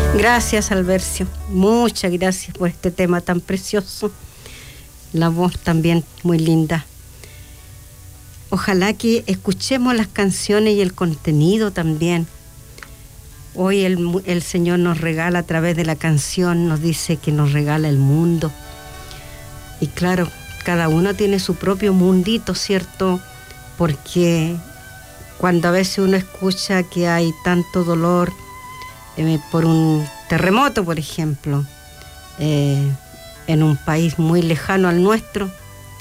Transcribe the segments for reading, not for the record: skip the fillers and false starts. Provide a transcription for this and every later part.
Gracias, Albercio. Muchas gracias por este tema tan precioso. La voz también muy linda. Ojalá que escuchemos las canciones y el contenido también. Hoy el Señor nos regala a través de la canción, nos dice que nos regala el mundo. Y claro, cada uno tiene su propio mundito, ¿cierto? Porque cuando a veces uno escucha que hay tanto dolor por un terremoto, por ejemplo, en un país muy lejano al nuestro,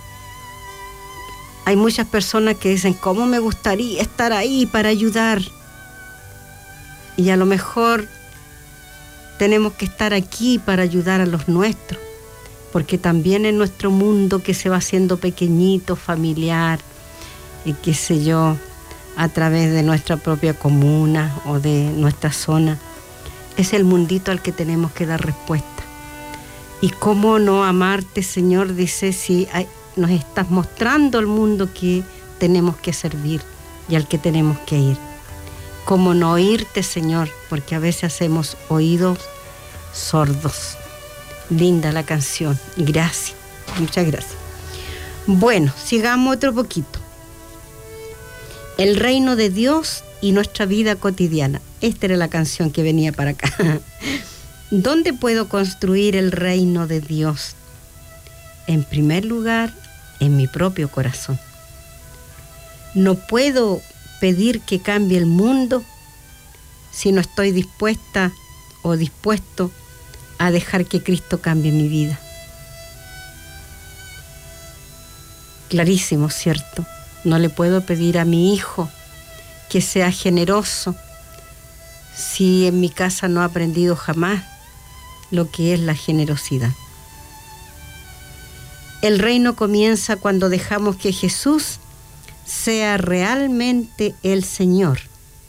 hay muchas personas que dicen, ¿cómo me gustaría estar ahí para ayudar? Y a lo mejor tenemos que estar aquí para ayudar a los nuestros, porque también en nuestro mundo que se va haciendo pequeñito, familiar, y qué sé yo, a través de nuestra propia comuna o de nuestra zona, es el mundito al que tenemos que dar respuesta. Y cómo no amarte, Señor, dice, si nos estás mostrando el mundo que tenemos que servir y al que tenemos que ir. Cómo no oírte, Señor, porque a veces hacemos oídos sordos. Linda la canción. Gracias, muchas gracias. Bueno, sigamos otro poquito. El reino de Dios y nuestra vida cotidiana. Esta era la canción que venía para acá. ¿Dónde puedo construir el reino de Dios? En primer lugar, en mi propio corazón. No puedo pedir que cambie el mundo si no estoy dispuesta o dispuesto a dejar que Cristo cambie mi vida. Clarísimo, ¿cierto? No le puedo pedir a mi hijo que sea generoso si en mi casa no ha aprendido jamás lo que es la generosidad. El reino comienza cuando dejamos que Jesús sea realmente el Señor.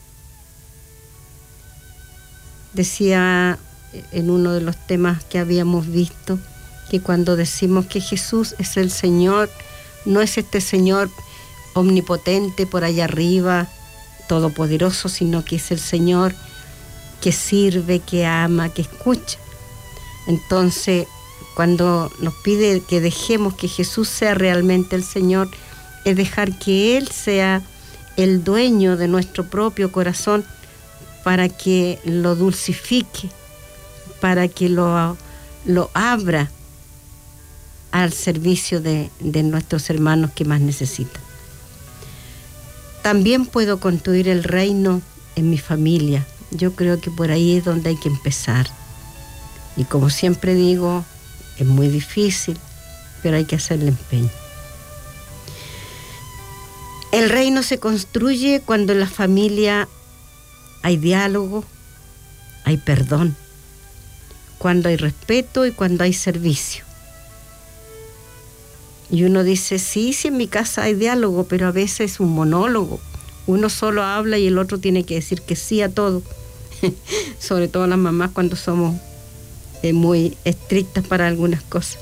Decía en uno de los temas que habíamos visto que cuando decimos que Jesús es el Señor, no es este Señor omnipotente por allá arriba, todopoderoso, sino que es el Señor que sirve, que ama, que escucha. Entonces, cuando nos pide que dejemos que Jesús sea realmente el Señor, es dejar que Él sea el dueño de nuestro propio corazón para que lo dulcifique, para que lo abra al servicio de nuestros hermanos que más necesitan. También puedo construir el reino en mi familia. Yo creo que por ahí es donde hay que empezar. Y como siempre digo, es muy difícil, pero hay que hacerle empeño. El reino se construye cuando en la familia hay diálogo, hay perdón, cuando hay respeto y cuando hay servicio. Y uno dice, sí, en mi casa hay diálogo, pero a veces es un monólogo. Uno solo habla y el otro tiene que decir que sí a todo. Sobre todo las mamás cuando somos muy estrictas para algunas cosas.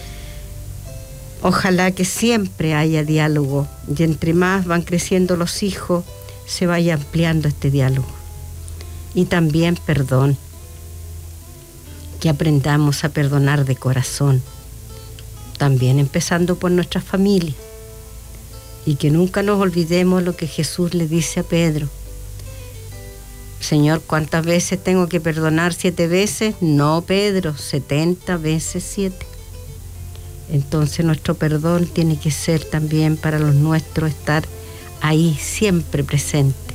Ojalá que siempre haya diálogo y entre más van creciendo los hijos, se vaya ampliando este diálogo. Y también perdón, que aprendamos a perdonar de corazón, también empezando por nuestra familia, y que nunca nos olvidemos lo que Jesús le dice a Pedro. Señor, ¿cuántas veces tengo que perdonar? 7 veces. No, Pedro, 70 veces 7. Entonces nuestro perdón tiene que ser también para los nuestros, estar ahí siempre presente.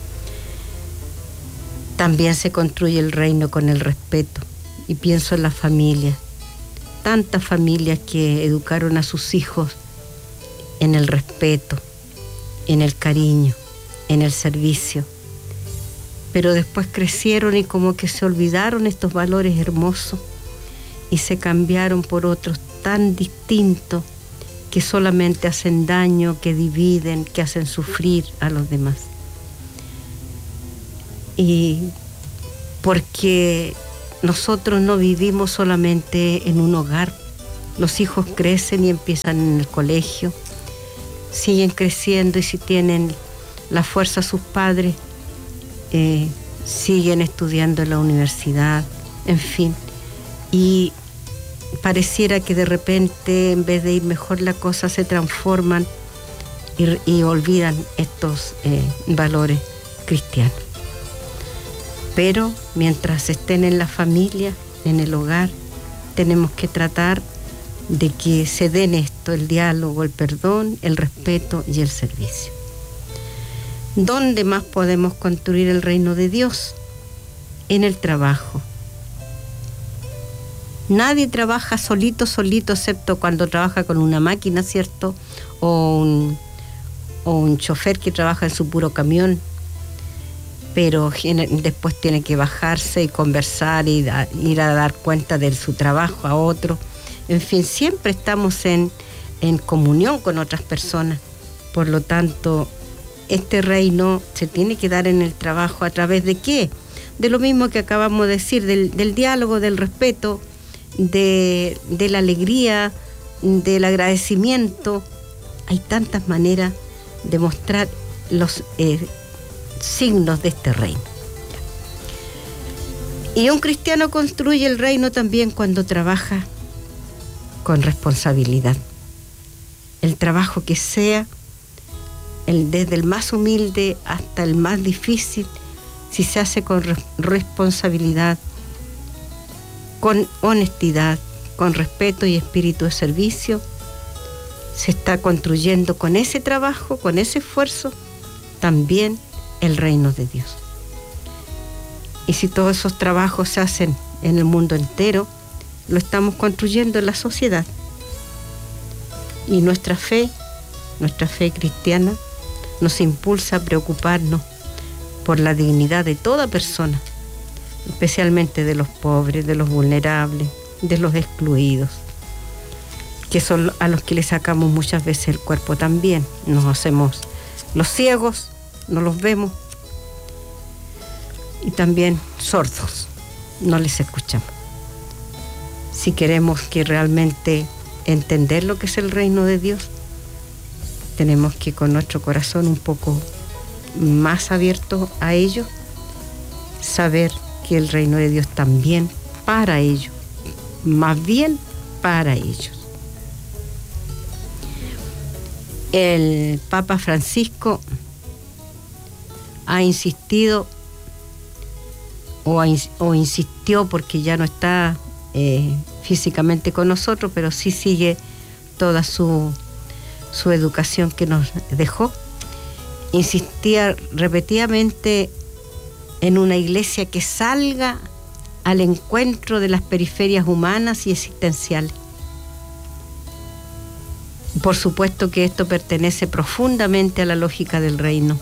También se construye el reino con el respeto. Y pienso en las familias. Tantas familias que educaron a sus hijos en el respeto, en el cariño, en el servicio. Pero después crecieron y como que se olvidaron estos valores hermosos y se cambiaron por otros tan distintos que solamente hacen daño, que dividen, que hacen sufrir a los demás. Y porque nosotros no vivimos solamente en un hogar. Los hijos crecen y empiezan en el colegio, siguen creciendo y si tienen la fuerza sus padres, siguen estudiando en la universidad, en fin. Y pareciera que de repente, en vez de ir mejor la cosa, se transforman y olvidan estos valores cristianos. Pero mientras estén en la familia, en el hogar, tenemos que tratar de que se den esto, el diálogo, el perdón, el respeto y el servicio. ¿Dónde más podemos construir el reino de Dios? En el trabajo. Nadie trabaja solito, excepto cuando trabaja con una máquina, ¿cierto? O un chofer que trabaja en su puro camión, pero después tiene que bajarse y conversar y ir a dar cuenta de su trabajo a otro. En fin, siempre estamos en comunión con otras personas. Por lo tanto, este reino se tiene que dar en el trabajo. ¿A través de qué? De lo mismo que acabamos de decir, del diálogo, del respeto, de la alegría, del agradecimiento. Hay tantas maneras de mostrar los signos de este reino. Y un cristiano construye el reino también cuando trabaja con responsabilidad. El trabajo que sea, desde el más humilde hasta el más difícil, si se hace con responsabilidad, con honestidad, con respeto y espíritu de servicio, se está construyendo con ese trabajo, con ese esfuerzo, también el reino de Dios. Y si todos esos trabajos se hacen en el mundo entero, lo estamos construyendo en la sociedad. Y nuestra fe cristiana, nos impulsa a preocuparnos por la dignidad de toda persona, especialmente de los pobres, de los vulnerables, de los excluidos, que son a los que le sacamos muchas veces el cuerpo también. Nos hacemos los ciegos, no los vemos, y también sordos, no les escuchamos. Si queremos que realmente entender lo que es el reino de Dios, tenemos que con nuestro corazón un poco más abierto a ello, saber que el reino de Dios también para ellos, más bien para ellos. El Papa Francisco ha insistido o insistió, porque ya no está físicamente con nosotros, pero sí sigue toda su educación que nos dejó. Insistía repetidamente en una iglesia que salga al encuentro de las periferias humanas y existenciales. Por supuesto que esto pertenece profundamente a la lógica del reino.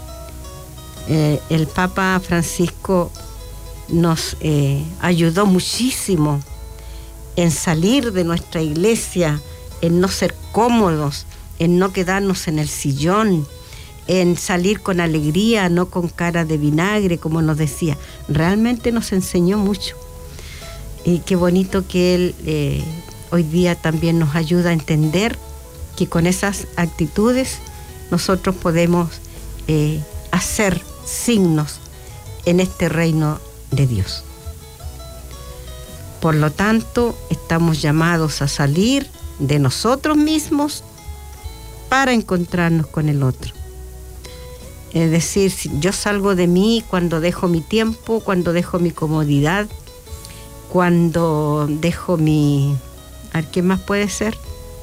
El Papa Francisco nos ayudó muchísimo en salir de nuestra iglesia, en no ser cómodos, en no quedarnos en el sillón, en salir con alegría, no con cara de vinagre, como nos decía. Realmente nos enseñó mucho. Y qué bonito que él hoy día también nos ayuda a entender que con esas actitudes nosotros podemos hacer signos en este reino de Dios. Por lo tanto, estamos llamados a salir de nosotros mismos para encontrarnos con el otro. Es decir, si yo salgo de mí cuando dejo mi tiempo, cuando dejo mi comodidad, cuando dejo mi... ¿qué más puede ser?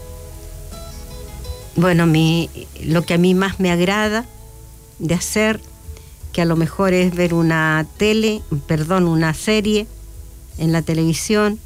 Bueno, lo que a mí más me agrada de hacer, que a lo mejor es ver una serie en la televisión,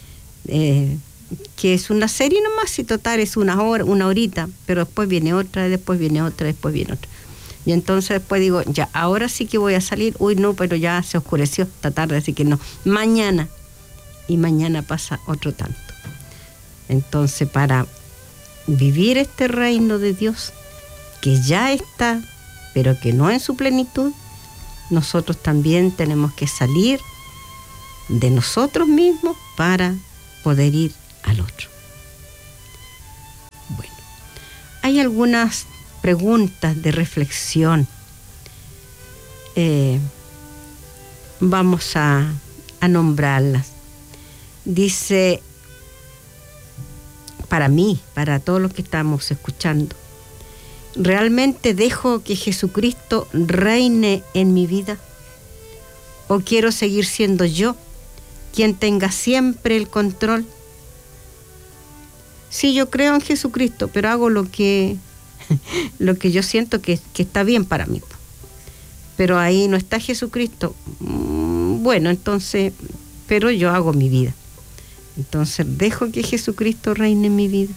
que es una serie nomás, y total es una horita, pero después viene otra, después viene otra, después viene otra. Y entonces después digo, ya, ahora sí que voy a salir. Uy, no, pero ya se oscureció esta tarde, así que no. Mañana. Y mañana pasa otro tanto. Entonces, para vivir este reino de Dios, que ya está, pero que no en su plenitud, nosotros también tenemos que salir de nosotros mismos para poder ir al otro. Bueno, hay algunas preguntas de reflexión. vamos a nombrarlas. Dice, para mí, para todos los que estamos escuchando, ¿realmente dejo que Jesucristo reine en mi vida? ¿O quiero seguir siendo yo quien tenga siempre el control? Sí, yo creo en Jesucristo, pero hago lo que yo siento que está bien para mí. Pero ahí no está Jesucristo. Bueno, entonces, pero yo hago mi vida. Entonces, dejo que Jesucristo reine en mi vida.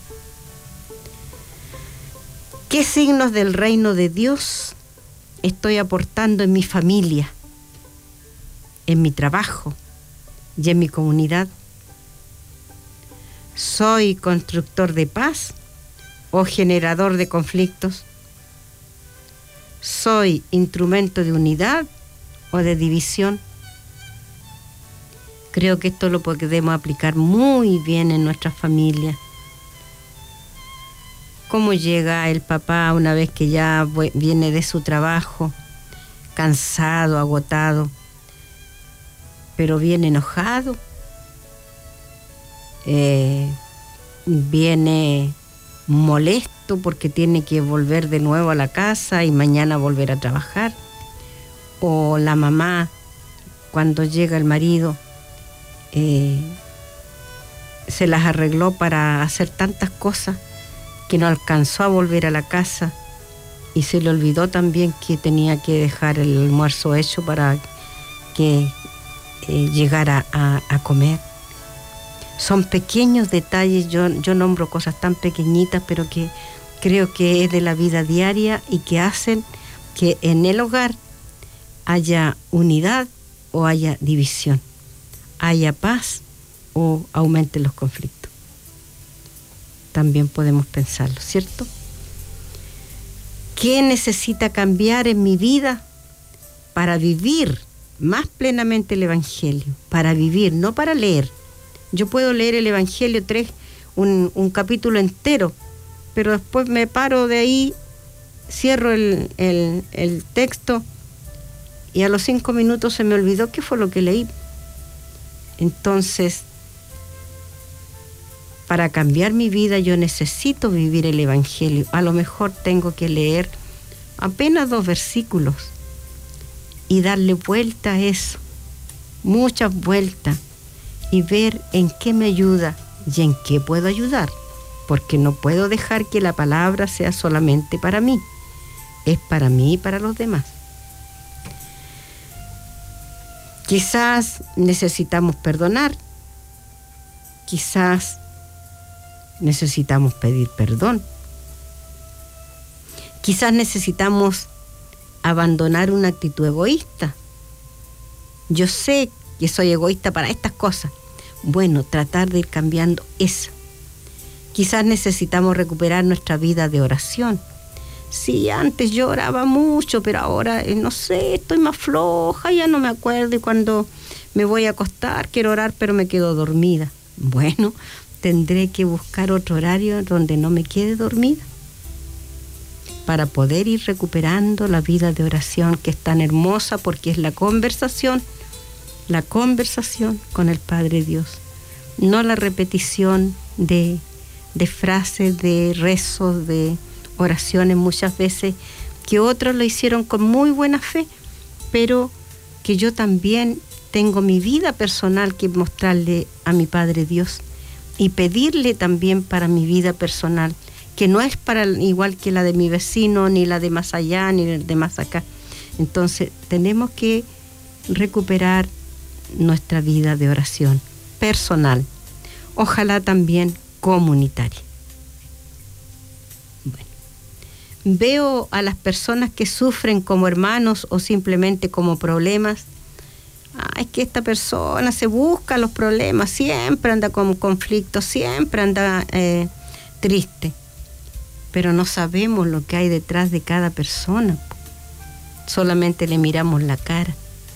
¿Qué signos del reino de Dios estoy aportando en mi familia, en mi trabajo y en mi comunidad? ¿Soy constructor de paz o generador de conflictos? ¿Soy instrumento de unidad o de división? Creo que esto lo podemos aplicar muy bien en nuestra familia. ¿Cómo llega el papá una vez que ya viene de su trabajo, cansado, agotado, pero viene enojado? Viene molesto porque tiene que volver de nuevo a la casa y mañana volver a trabajar. O la mamá, cuando llega el marido, se las arregló para hacer tantas cosas que no alcanzó a volver a la casa y se le olvidó también que tenía que dejar el almuerzo hecho para que llegara a comer. Son pequeños detalles, yo nombro cosas tan pequeñitas, pero que creo que es de la vida diaria y que hacen que en el hogar haya unidad o haya división, haya paz o aumenten los conflictos. También podemos pensarlo, ¿cierto? ¿Qué necesita cambiar en mi vida para vivir más plenamente el Evangelio? Para vivir, no para leer. Yo puedo leer el Evangelio un capítulo entero, pero después me paro de ahí, cierro el texto y a los 5 minutos se me olvidó qué fue lo que leí. Entonces, para cambiar mi vida yo necesito vivir el Evangelio. A lo mejor tengo que leer apenas 2 versículos y darle vuelta a eso, muchas vueltas, y ver en qué me ayuda y en qué puedo ayudar, porque no puedo dejar que la palabra sea solamente para mí, es para mí y para los demás. Quizás necesitamos perdonar, quizás necesitamos pedir perdón, quizás necesitamos abandonar una actitud egoísta. Yo sé que soy egoísta para estas cosas. Bueno, tratar de ir cambiando eso. Quizás necesitamos recuperar nuestra vida de oración. Sí, antes yo oraba mucho, pero ahora, no sé, estoy más floja, ya no me acuerdo, y cuando me voy a acostar quiero orar, pero me quedo dormida. Bueno, tendré que buscar otro horario donde no me quede dormida para poder ir recuperando la vida de oración, que es tan hermosa porque es la conversación con el Padre Dios, no la repetición de frases, de rezos, de oraciones muchas veces que otros lo hicieron con muy buena fe, pero que yo también tengo mi vida personal que mostrarle a mi Padre Dios y pedirle también para mi vida personal, que no es para igual que la de mi vecino, ni la de más allá, ni de más acá. Entonces tenemos que recuperar nuestra vida de oración personal, ojalá también comunitaria. Bueno, veo a las personas que sufren como hermanos o simplemente como problemas. Es que esta persona se busca los problemas, siempre anda con conflictos, siempre anda triste, pero no sabemos lo que hay detrás de cada persona, solamente le miramos la cara.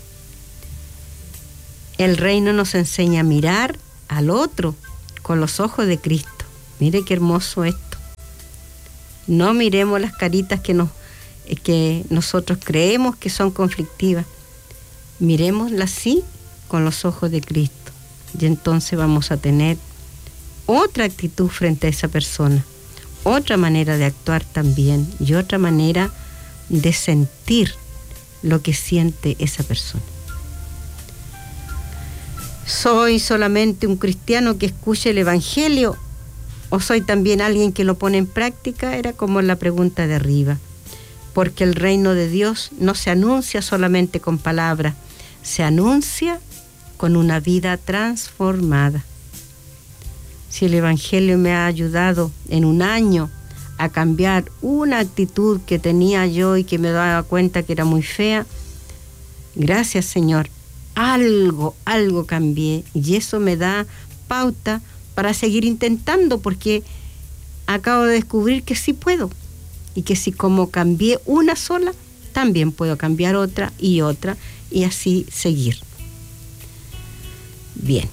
El reino nos enseña a mirar al otro con los ojos de Cristo. Mire qué hermoso esto. No miremos las caritas que nosotros creemos que son conflictivas. Miremosla así con los ojos de Cristo y entonces vamos a tener otra actitud frente a esa persona, otra manera de actuar también y otra manera de sentir lo que siente esa persona. ¿Soy solamente un cristiano que escucha el Evangelio o soy también alguien que lo pone en práctica? Era como la pregunta de arriba. Porque el reino de Dios no se anuncia solamente con palabras, se anuncia con una vida transformada. Si el Evangelio me ha ayudado en un año a cambiar una actitud que tenía yo y que me daba cuenta que era muy fea, gracias, Señor. Algo cambié y eso me da pauta para seguir intentando, porque acabo de descubrir que sí puedo y que si como cambié una sola, también puedo cambiar otra y así seguir. Bien.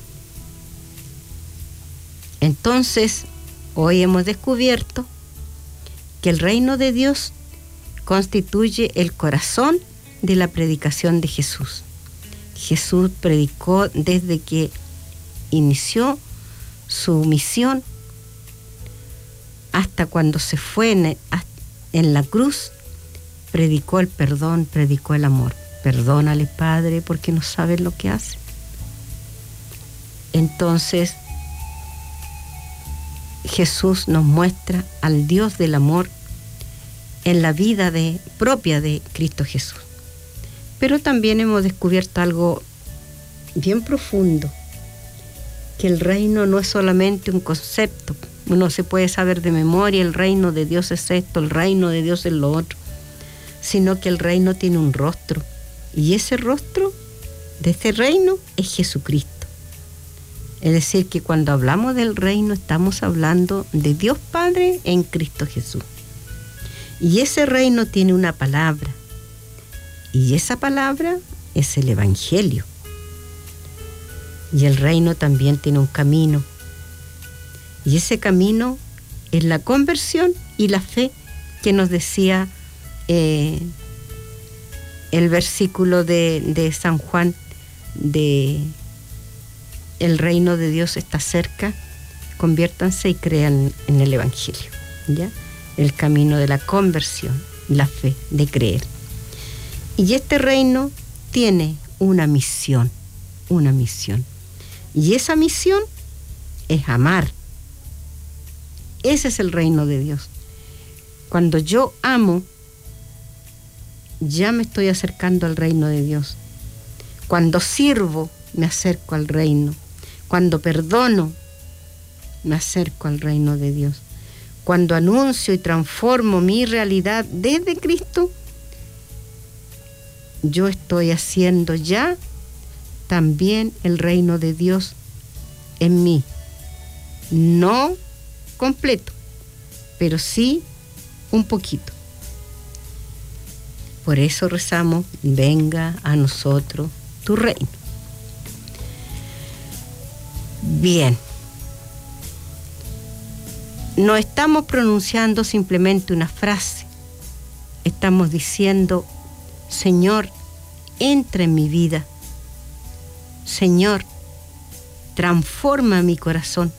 Entonces, hoy hemos descubierto que el reino de Dios constituye el corazón de la predicación de Jesús. Jesús predicó desde que inició su misión hasta cuando se fue en la cruz, predicó el perdón, predicó el amor. Perdónale, Padre, porque no saben lo que hacen. Entonces, Jesús nos muestra al Dios del amor en la vida propia de Cristo Jesús. Pero también hemos descubierto algo bien profundo, que el reino no es solamente un concepto. Uno se puede saber de memoria, el reino de Dios es esto, el reino de Dios es lo otro, sino que el reino tiene un rostro, y ese rostro de este reino es Jesucristo. Es decir, que cuando hablamos del reino estamos hablando de Dios Padre en Cristo Jesús. Y ese reino tiene una palabra, y esa palabra es el Evangelio. Y el reino también tiene un camino, y ese camino es la conversión y la fe que nos decía el versículo de San Juan, de el reino de Dios está cerca, conviértanse y crean en el Evangelio, ¿ya? El camino de la conversión, la fe, de creer. Y este reino tiene una misión. Y esa misión es amar. Ese es el reino de Dios. Cuando yo amo, ya me estoy acercando al reino de Dios. Cuando sirvo, me acerco al reino. Cuando perdono, me acerco al reino de Dios. Cuando anuncio y transformo mi realidad desde Cristo, yo estoy haciendo ya también el reino de Dios en mí. No completo, pero sí un poquito. Por eso rezamos, venga a nosotros tu reino. Bien. No estamos pronunciando simplemente una frase. Estamos diciendo, Señor, entra en mi vida. Señor, transforma mi corazón.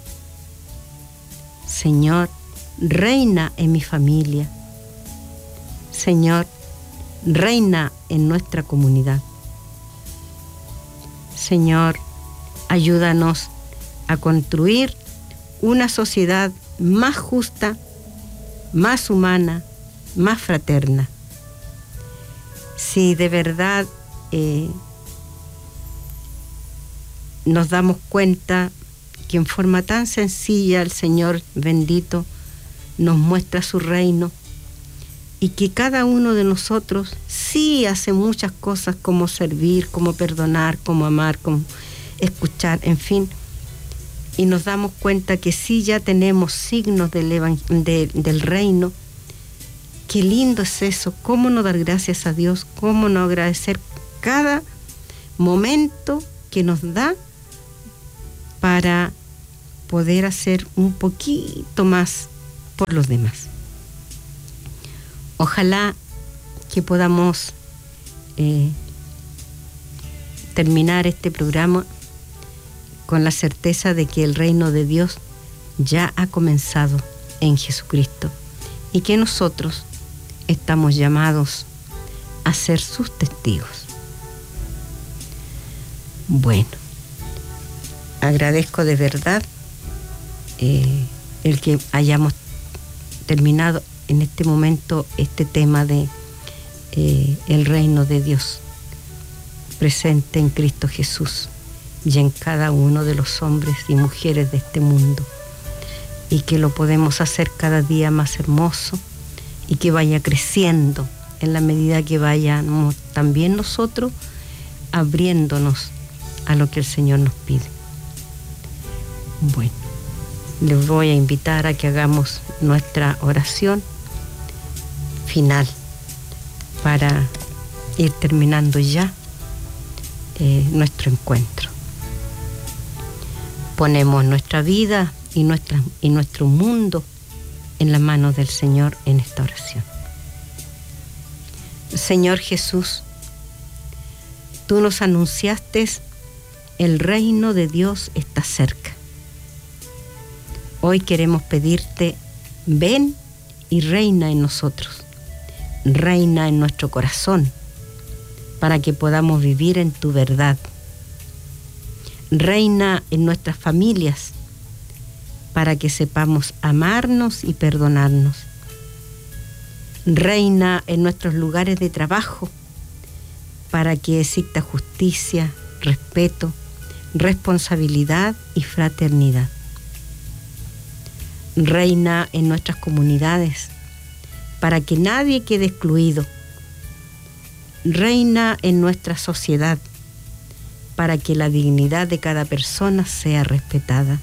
Señor, reina en mi familia. Señor, reina en nuestra comunidad. Señor, ayúdanos a construir una sociedad más justa, más humana, más fraterna. Si de verdad nos damos cuenta que en forma tan sencilla el Señor bendito nos muestra su reino, y que cada uno de nosotros sí hace muchas cosas, como servir, como perdonar, como amar, como escuchar, en fin, y nos damos cuenta que sí ya tenemos signos del reino. Qué lindo es eso, cómo no dar gracias a Dios, cómo no agradecer cada momento que nos da para poder hacer un poquito más por los demás. Ojalá que podamos terminar este programa con la certeza de que el reino de Dios ya ha comenzado en Jesucristo y que nosotros estamos llamados a ser sus testigos. Bueno, agradezco de verdad el que hayamos terminado en este momento este tema de el reino de Dios presente en Cristo Jesús y en cada uno de los hombres y mujeres de este mundo, y que lo podemos hacer cada día más hermoso y que vaya creciendo en la medida que vayamos también nosotros abriéndonos a lo que el Señor nos pide. Bueno, les voy a invitar a que hagamos nuestra oración final para ir terminando ya nuestro encuentro. Ponemos nuestra vida y nuestro mundo en las manos del Señor en esta oración. Señor Jesús, tú nos anunciaste, el reino de Dios está cerca. Hoy queremos pedirte, ven y reina en nosotros, reina en nuestro corazón, para que podamos vivir en tu verdad. Reina en nuestras familias, para que sepamos amarnos y perdonarnos. Reina en nuestros lugares de trabajo, para que exista justicia, respeto, responsabilidad y fraternidad. Reina en nuestras comunidades, para que nadie quede excluido. Reina en nuestra sociedad, para que la dignidad de cada persona sea respetada.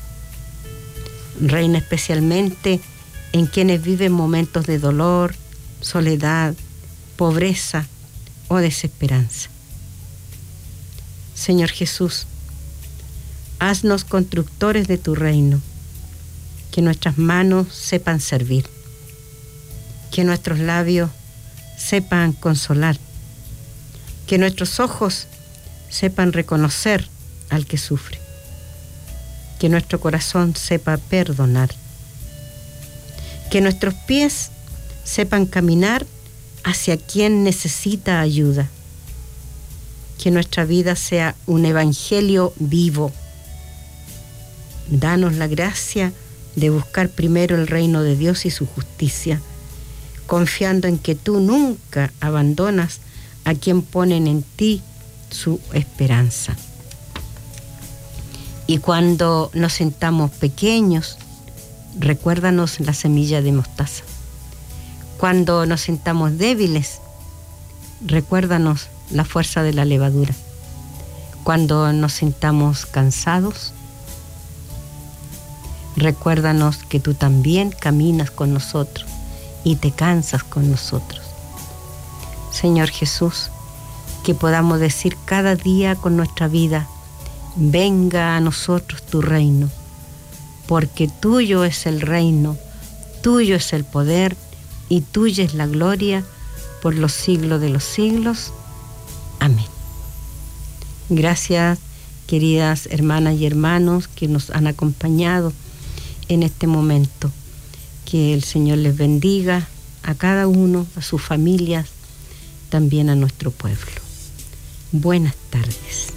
Reina especialmente en quienes viven momentos de dolor, soledad, pobreza o desesperanza. Señor Jesús, haznos constructores de tu reino, que nuestras manos sepan servir, que nuestros labios sepan consolar, que nuestros ojos sepan reconocer al que sufre, que nuestro corazón sepa perdonar, que nuestros pies sepan caminar hacia quien necesita ayuda, que nuestra vida sea un evangelio vivo. Danos la gracia de buscar primero el reino de Dios y su justicia, confiando en que tú nunca abandonas a quien ponen en ti su esperanza. Y cuando nos sintamos pequeños, recuérdanos la semilla de mostaza. Cuando nos sintamos débiles, recuérdanos la fuerza de la levadura. Cuando nos sintamos cansados, recuérdanos que tú también caminas con nosotros y te cansas con nosotros. Señor Jesús, que podamos decir cada día con nuestra vida, venga a nosotros tu reino, porque tuyo es el reino, tuyo es el poder y tuya es la gloria por los siglos de los siglos. Amén. Gracias, queridas hermanas y hermanos que nos han acompañado en este momento. Que el Señor les bendiga a cada uno, a sus familias, también a nuestro pueblo. Buenas tardes.